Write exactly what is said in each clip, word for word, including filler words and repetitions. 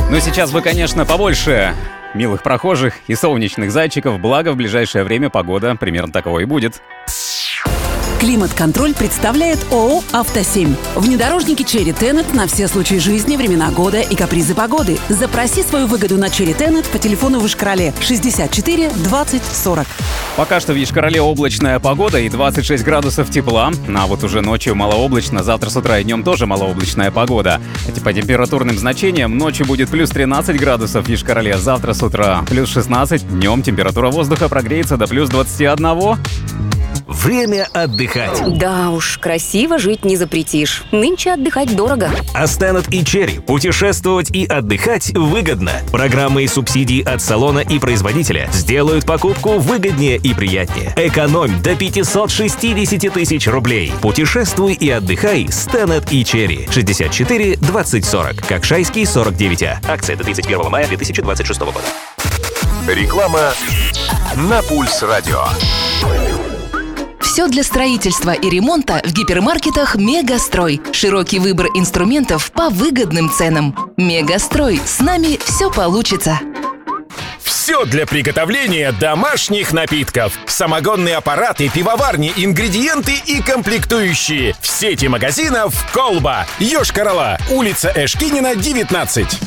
Но сейчас бы, конечно, побольше милых прохожих и солнечных зайчиков, благо в ближайшее время погода примерно такого и будет. Климат-контроль представляет ООО «Автосемь». Внедорожники Cherry Tenet на все случаи жизни, времена года и капризы погоды. Запроси свою выгоду на Cherry Tenet по телефону в Йошкар-Оле шестьдесят четыре двадцать сорок. Пока что в Йошкар-Оле облачная погода и двадцать шесть градусов тепла. А вот уже ночью малооблачно, завтра с утра и днем тоже малооблачная погода. По температурным значениям ночью будет плюс тринадцать градусов в Йошкар-Оле, завтра с утра плюс шестнадцать, днем температура воздуха прогреется до плюс двадцати одного. Время отдыхать. Да уж, красиво жить не запретишь. Нынче отдыхать дорого. А Stannet и Cherry путешествовать и отдыхать выгодно. Программы и субсидии от салона и производителя сделают покупку выгоднее и приятнее. Экономь до пятьсот шестьдесят тысяч рублей. Путешествуй и отдыхай с Stannet и Cherry. шестьдесят четыре двадцать сорок. Кокшайский сорок девять А. Акция до тридцать первого мая две тысячи двадцать шестого года. Реклама на Пульс Радио. Все для строительства и ремонта в гипермаркетах «Мегастрой». Широкий выбор инструментов по выгодным ценам. «Мегастрой». С нами все получится. Все для приготовления домашних напитков. Самогонные аппараты, пивоварни, ингредиенты и комплектующие. В сети магазинов «Колба». Йошкар-Ола. Улица Эшкинина, девятнадцать.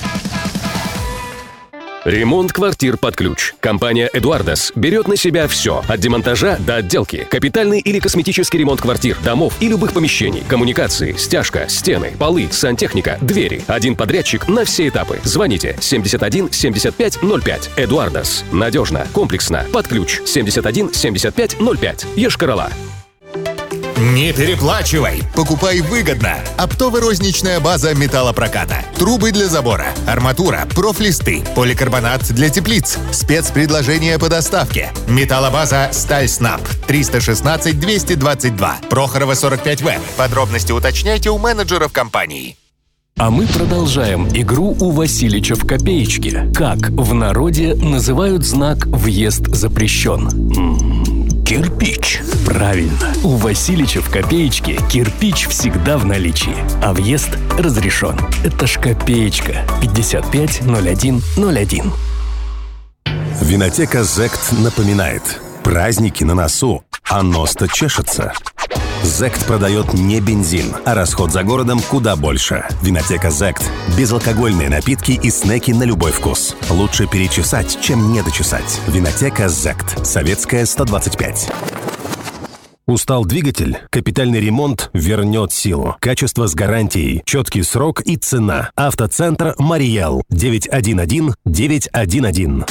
Ремонт квартир под ключ. Компания «Эдуардас» берет на себя все. От демонтажа до отделки. Капитальный или косметический ремонт квартир, домов и любых помещений. Коммуникации, стяжка, стены, полы, сантехника, двери. Один подрядчик на все этапы. Звоните семьдесят один семьдесят пять ноль пять. «Эдуардас». Надежно, комплексно, под ключ. семьдесят один семьдесят пять ноль пять. Йошкар-Ола. Не переплачивай! Покупай выгодно! Оптово-розничная база металлопроката. Трубы для забора, арматура, профлисты, поликарбонат для теплиц. Спецпредложения по доставке. Металлобаза «Сталь Снаб». триста шестнадцать двести двадцать два. Прохорова, сорок пять В. Подробности уточняйте у менеджеров компании. А мы продолжаем игру у Василича в копеечке. Как в народе называют знак «Въезд запрещен»? Кирпич. Правильно. У Василича в копеечке кирпич всегда в наличии, а въезд разрешен. Это ж копеечка. пятьдесят пять ноль один ноль один. Винотека «Зект» напоминает: праздники на носу, а нос-то чешется. «Зект» продает не бензин, а расход за городом куда больше. Винотека «Зект» – безалкогольные напитки и снеки на любой вкус. Лучше перечесать, чем не дочесать. Винотека «Зект». Советская, сто двадцать пять. Устал двигатель? Капитальный ремонт вернет силу. Качество с гарантией, четкий срок и цена. Автоцентр «Мариял». девять один один девять один один.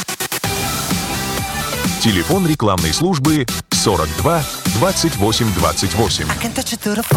Телефон рекламной службы сорок два двадцать восемь двадцать восемь.